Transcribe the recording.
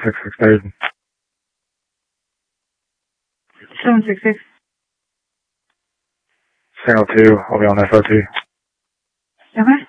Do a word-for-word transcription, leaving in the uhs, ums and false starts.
six six eight. seven six six. Signal two, I'll be on S O T. Okay.